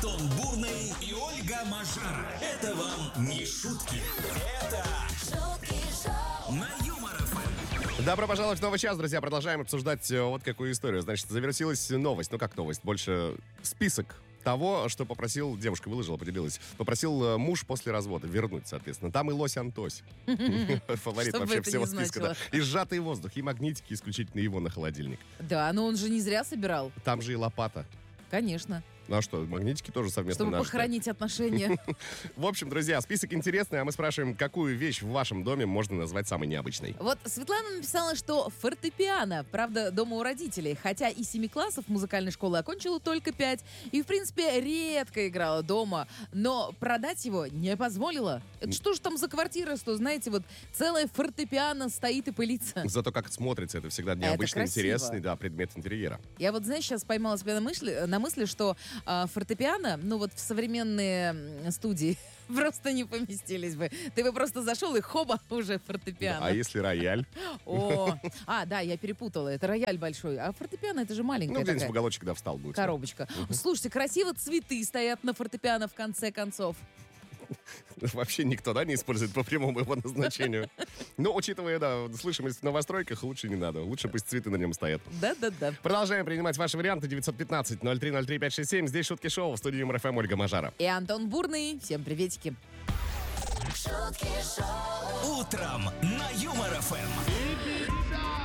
Антон Бурный и Ольга Мажара. Это вам не шутки. Это шутки шоу на Юмор ФМ. Добро пожаловать в новый час, друзья. Продолжаем обсуждать вот какую историю. Значит, завершилась новость. Ну, как новость? Больше список того, что попросил, девушка выложила, поделилась, попросил муж после развода вернуть, соответственно. Там и лось-антось. Фаворит вообще всего списка. И сжатый воздух, и магнитики исключительно его на холодильник. Да, но он же не зря собирал. Там же и лопата. Конечно. Ну а что, магнитики тоже совместно Чтобы наши. похоронить отношения. В общем, друзья, список интересный, а мы спрашиваем, какую вещь в вашем доме можно назвать самой необычной. Вот Светлана написала, что фортепиано. Правда, дома у родителей. Хотя и 7 классов музыкальной школы окончила только 5. И, в принципе, редко играла дома. Но продать его не позволила. Это что же там за квартира, что, знаете, вот целое фортепиано стоит и пылится. Зато как смотрится, это всегда необычно красиво. интересный, да, предмет интерьера. Я вот, знаешь, сейчас поймала себя на мысли, что фортепиано, ну вот в современные студии просто не поместились бы. Ты бы просто зашел и хоба, уже фортепиано. Да, а если рояль? Да, я перепутала. Это рояль большой. А фортепиано это же маленькая Ну, где-нибудь в такая уголочек, да, встал будет. коробочка. Слушайте, красиво цветы стоят на фортепиано в конце концов. Вообще никто, да, не использует по прямому его назначению. Но, учитывая, да, слышимость в новостройках, лучше не надо. Лучше пусть цветы на нем стоят. Да-да-да. Продолжаем принимать ваши варианты. 915-0303-567. Здесь «Шутки шоу» в студии Юмор ФМ Ольга Мажара. И Антон Бурный. Всем приветики. шутки шоу. Утром на Юмор ФМ.